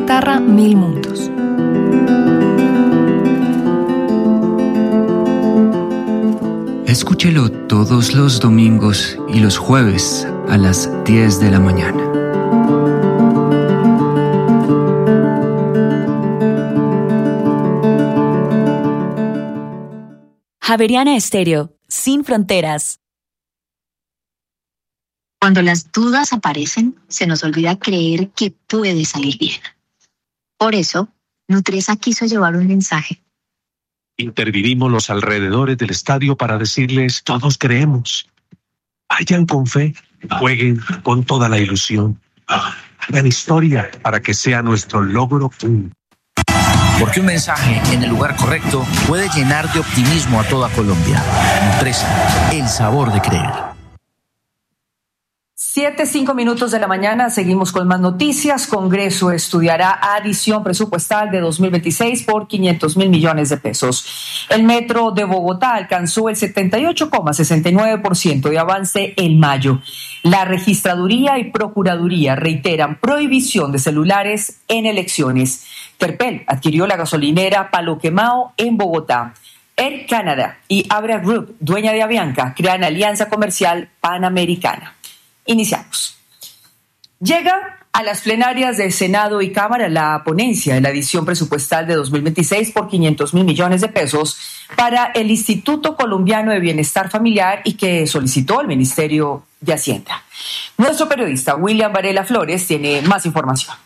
Terra Mil Mundos. Escúchelo todos los domingos y los jueves a las 10 de la mañana. Javeriana Estéreo, sin fronteras. Cuando las dudas aparecen, se nos olvida creer que puede salir bien. Por eso, Nutresa quiso llevar un mensaje. Intervinimos los alrededores del estadio para decirles: todos creemos. Vayan con fe, jueguen con toda la ilusión. Hagan historia para que sea nuestro logro. Porque un mensaje en el lugar correcto puede llenar de optimismo a toda Colombia. Nutresa, el sabor de creer. 7:05 de la mañana, seguimos con más noticias. Congreso estudiará adición presupuestal de 2026 por 500.000 millones de pesos. El metro de Bogotá alcanzó el 78,69% de avance en mayo. La registraduría y procuraduría reiteran prohibición de celulares en elecciones. Terpel adquirió la gasolinera Palo Quemao en Bogotá. Air Canada y Abra Group, dueña de Avianca, crean alianza comercial panamericana. Iniciamos. Llega a las plenarias de Senado y Cámara la ponencia de la adición presupuestal de 2026 por 500.000 millones de pesos para el Instituto Colombiano de Bienestar Familiar y que solicitó el Ministerio de Hacienda. Nuestro periodista William Varela Flores tiene más información.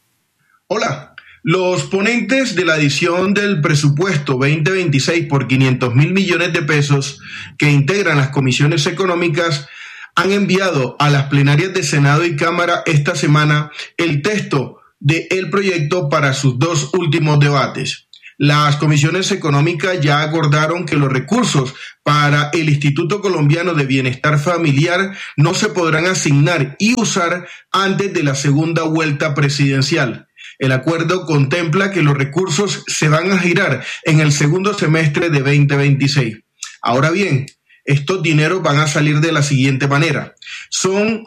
Hola. Los ponentes de la adición del presupuesto 2026 por 500.000 millones de pesos que integran las comisiones económicas han enviado a las plenarias de Senado y Cámara esta semana el texto del proyecto para sus dos últimos debates. Las comisiones económicas ya acordaron que los recursos para el Instituto Colombiano de Bienestar Familiar no se podrán asignar y usar antes de la segunda vuelta presidencial. El acuerdo contempla que los recursos se van a girar en el segundo semestre de 2026. Ahora bien, estos dineros van a salir de la siguiente manera. Son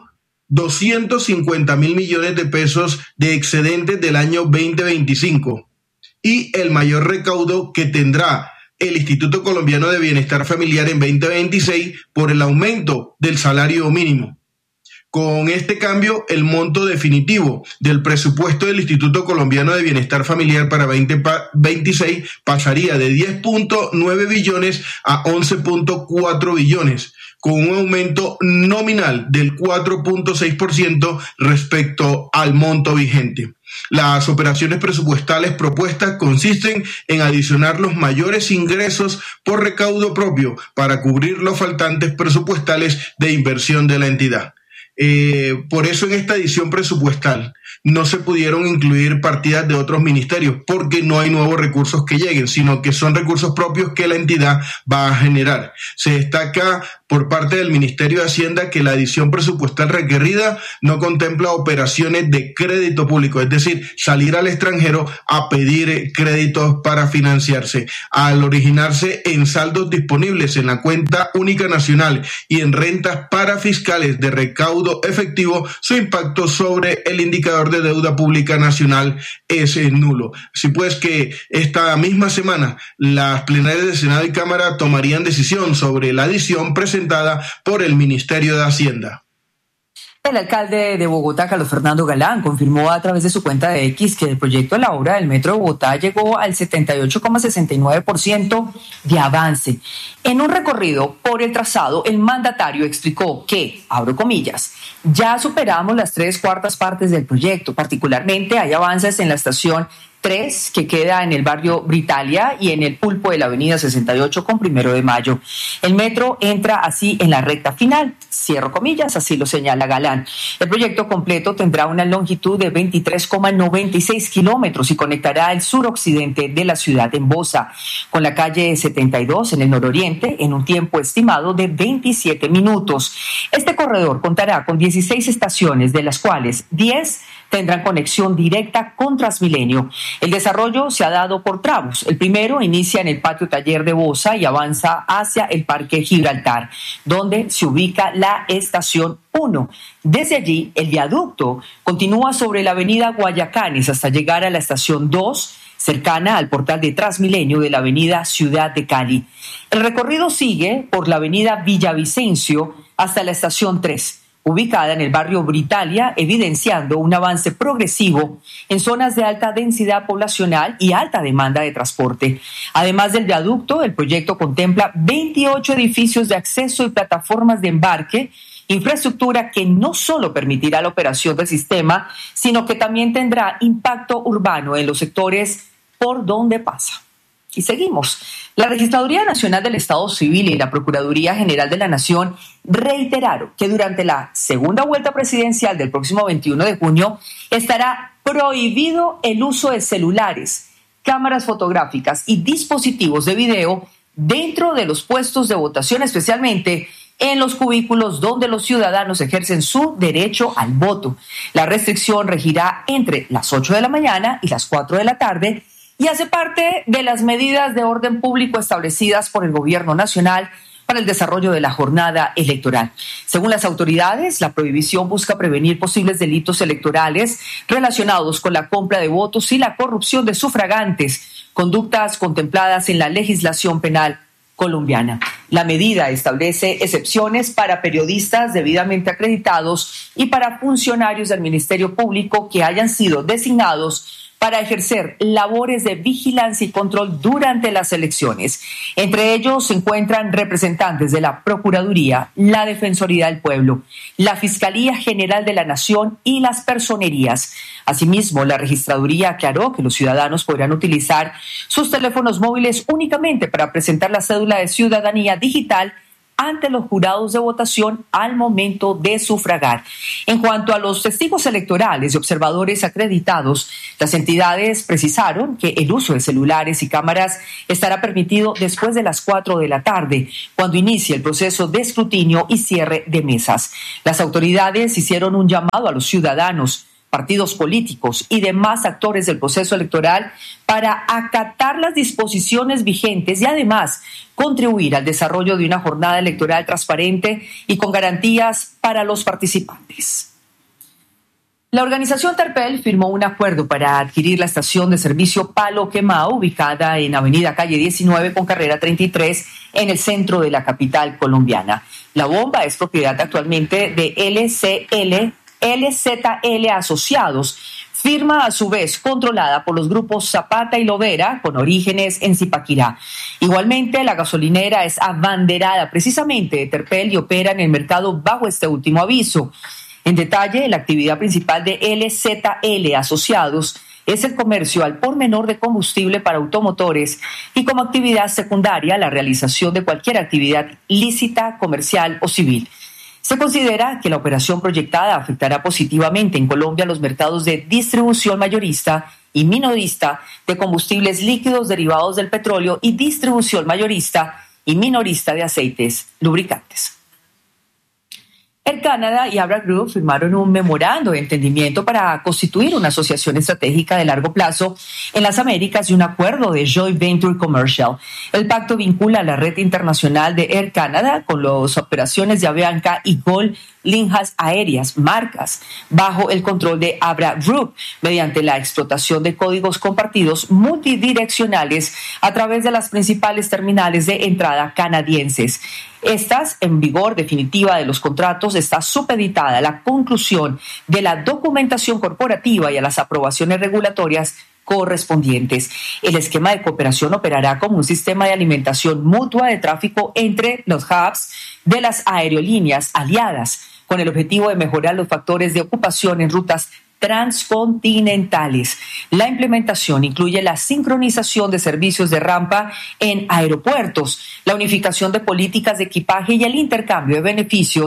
250.000 millones de pesos de excedentes del año 2025 y el mayor recaudo que tendrá el Instituto Colombiano de Bienestar Familiar en 2026 por el aumento del salario mínimo. Con este cambio, el monto definitivo del presupuesto del Instituto Colombiano de Bienestar Familiar para 2026 pasaría de 10.9 billones a 11.4 billones, con un aumento nominal del 4.6% respecto al monto vigente. Las operaciones presupuestales propuestas consisten en adicionar los mayores ingresos por recaudo propio para cubrir los faltantes presupuestales de inversión de la entidad. Por eso en esta edición presupuestal no se pudieron incluir partidas de otros ministerios porque no hay nuevos recursos que lleguen, sino que son recursos propios que la entidad va a generar. Se destaca por parte del Ministerio de Hacienda que la adición presupuestal requerida no contempla operaciones de crédito público, es decir, salir al extranjero a pedir créditos para financiarse. Al originarse en saldos disponibles en la cuenta única nacional y en rentas parafiscales de recaudo efectivo, su impacto sobre el indicador de deuda pública nacional es nulo. Así pues que esta misma semana las plenarias de Senado y Cámara tomarían decisión sobre la adición presentada por el Ministerio de Hacienda. El alcalde de Bogotá, Carlos Fernando Galán, confirmó a través de su cuenta de X que el proyecto de la obra del Metro de Bogotá llegó al 78,69% de avance. En un recorrido por el trazado, el mandatario explicó que, abro comillas, ya superamos las 3/4 partes del proyecto. Particularmente hay avances en la estación 3, que queda en el barrio Britalia, y en el pulpo de la avenida 68 con 1 de Mayo. El metro entra así en la recta final, cierro comillas, así lo señala Galán. El proyecto completo tendrá una longitud de 23,96 kilómetros y conectará el suroccidente de la ciudad en Bosa con la calle 72 en el nororiente en un tiempo estimado de 27 minutos. Este corredor contará con 16 estaciones, de las cuales 10 tendrán conexión directa con Transmilenio. El desarrollo se ha dado por tramos. El primero inicia en el patio taller de Bosa y avanza hacia el Parque Gibraltar, donde se ubica la estación 1. Desde allí, el viaducto continúa sobre la avenida Guayacanes hasta llegar a la estación 2, cercana al portal de Transmilenio de la avenida Ciudad de Cali. El recorrido sigue por la avenida Villavicencio hasta la estación 3, ubicada en el barrio Britalia, evidenciando un avance progresivo en zonas de alta densidad poblacional y alta demanda de transporte. Además del viaducto, el proyecto contempla 28 edificios de acceso y plataformas de embarque, infraestructura que no solo permitirá la operación del sistema, sino que también tendrá impacto urbano en los sectores por donde pasa. Y seguimos. La Registraduría Nacional del Estado Civil y la Procuraduría General de la Nación reiteraron que durante la segunda vuelta presidencial del próximo 21 de junio estará prohibido el uso de celulares, cámaras fotográficas y dispositivos de video dentro de los puestos de votación, especialmente en los cubículos donde los ciudadanos ejercen su derecho al voto. La restricción regirá entre las 8 de la mañana y las 4 de la tarde y hace parte de las medidas de orden público establecidas por el Gobierno Nacional para el desarrollo de la jornada electoral. Según las autoridades, la prohibición busca prevenir posibles delitos electorales relacionados con la compra de votos y la corrupción de sufragantes, conductas contempladas en la legislación penal colombiana. La medida establece excepciones para periodistas debidamente acreditados y para funcionarios del Ministerio Público que hayan sido designados para ejercer labores de vigilancia y control durante las elecciones. Entre ellos se encuentran representantes de la Procuraduría, la Defensoría del Pueblo, la Fiscalía General de la Nación y las personerías. Asimismo, la Registraduría aclaró que los ciudadanos podrán utilizar sus teléfonos móviles únicamente para presentar la cédula de ciudadanía digital ante los jurados de votación al momento de sufragar. En cuanto a los testigos electorales y observadores acreditados, las entidades precisaron que el uso de celulares y cámaras estará permitido después de las 4 de la tarde, cuando inicie el proceso de escrutinio y cierre de mesas. Las autoridades hicieron un llamado a los ciudadanos, partidos políticos y demás actores del proceso electoral para acatar las disposiciones vigentes y además contribuir al desarrollo de una jornada electoral transparente y con garantías para los participantes. La organización Terpel firmó un acuerdo para adquirir la estación de servicio Palo Quemado, ubicada en Avenida Calle 19 con carrera 33 en el centro de la capital colombiana. La bomba es propiedad actualmente de LZL Asociados, firma a su vez controlada por los grupos Zapata y Lovera, con orígenes en Zipaquirá. Igualmente, la gasolinera es abanderada precisamente de Terpel y opera en el mercado bajo este último aviso. En detalle, la actividad principal de LZL Asociados es el comercio al por menor de combustible para automotores y como actividad secundaria la realización de cualquier actividad lícita, comercial o civil. Se considera que la operación proyectada afectará positivamente en Colombia los mercados de distribución mayorista y minorista de combustibles líquidos derivados del petróleo y distribución mayorista y minorista de aceites lubricantes. Air Canada y Abra Group firmaron un memorando de entendimiento para constituir una asociación estratégica de largo plazo en las Américas y un acuerdo de joint venture commercial. El pacto vincula a la red internacional de Air Canada con las operaciones de Avianca y Gol líneas aéreas, marcas, bajo el control de Abra Group, mediante la explotación de códigos compartidos multidireccionales a través de las principales terminales de entrada canadienses. Estas, en vigor definitiva de los contratos, está supeditada a la conclusión de la documentación corporativa y a las aprobaciones regulatorias correspondientes. El esquema de cooperación operará como un sistema de alimentación mutua de tráfico entre los hubs de las aerolíneas aliadas, con el objetivo de mejorar los factores de ocupación en rutas transcontinentales. La implementación incluye la sincronización de servicios de rampa en aeropuertos, la unificación de políticas de equipaje y el intercambio de beneficios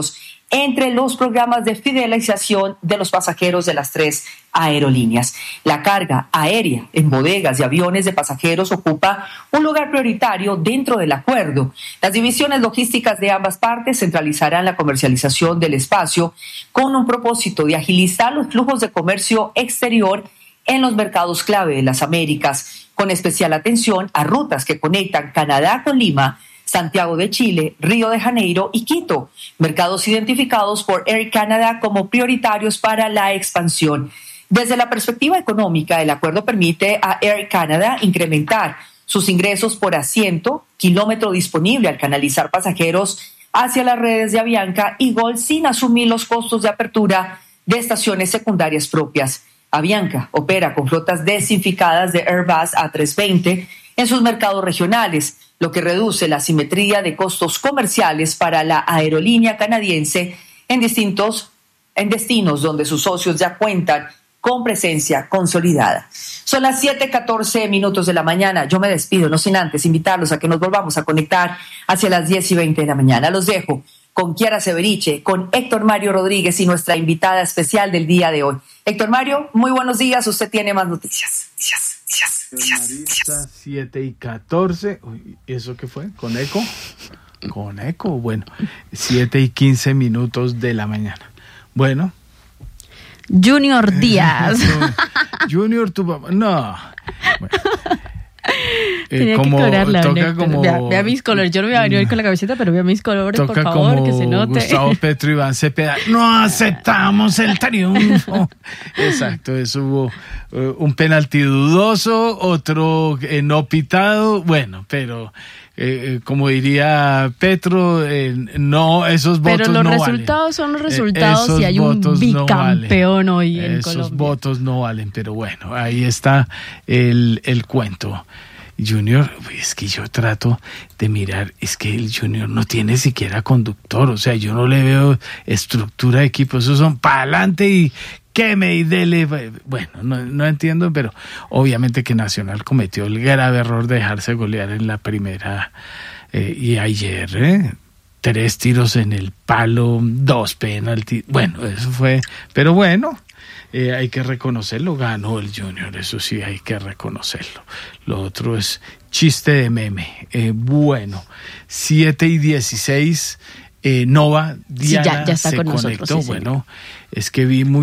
entre los programas de fidelización de los pasajeros de las 3 aerolíneas. La carga aérea en bodegas y aviones de pasajeros ocupa un lugar prioritario dentro del acuerdo. Las divisiones logísticas de ambas partes centralizarán la comercialización del espacio con un propósito de agilizar los flujos de comercio exterior en los mercados clave de las Américas, con especial atención a rutas que conectan Canadá con Lima, Santiago de Chile, Río de Janeiro y Quito, mercados identificados por Air Canada como prioritarios para la expansión. Desde la perspectiva económica, el acuerdo permite a Air Canada incrementar sus ingresos por asiento, kilómetro disponible al canalizar pasajeros hacia las redes de Avianca y Gol sin asumir los costos de apertura de estaciones secundarias propias. Avianca opera con flotas desinficadas de Airbus A320 en sus mercados regionales, lo que reduce la asimetría de costos comerciales para la aerolínea canadiense en destinos donde sus socios ya cuentan con presencia consolidada. Son las 7:14 de la mañana. Yo me despido, no sin antes invitarlos a que nos volvamos a conectar hacia las 10:20 de la mañana. Los dejo con Kiara Severiche, con Héctor Mario Rodríguez y nuestra invitada especial del día de hoy. Héctor Mario, muy buenos días. Usted tiene más noticias. 7:14. Uy, ¿eso qué fue? ¿Con eco? Con eco. Bueno, 7:15 de la mañana. Bueno. Junior Díaz. Junior, tu papá. No. Bueno. Tenía como, que cobrarla, toca como, vea mis colores. Yo no me iba a venir hoy con la camiseta, pero vea mis colores, por favor, como que se note. Gustavo Petro, Iván Cepeda. No aceptamos el triunfo. Exacto, eso hubo un penalti dudoso, otro no pitado. Bueno, pero como diría Petro, no, esos votos no valen. Pero los resultados son los resultados y hay un bicampeón hoy en Colombia. Esos votos no valen, pero bueno, ahí está el cuento. Junior, es que yo trato de mirar, es que el Junior no tiene siquiera conductor, o sea, yo no le veo estructura de equipo, esos son para adelante y queme y dele. Bueno, no entiendo, pero obviamente que Nacional cometió el grave error de dejarse golear en la primera y ayer, 3 tiros en el palo, 2 penaltis, bueno, eso fue, pero bueno. Hay que reconocerlo, ganó el Junior, eso sí hay que reconocerlo. Lo otro es chiste de meme. Bueno, 7:16, Nova, Diana, sí, ya está se con conectó. nosotros. Sí, bueno, es que vi muy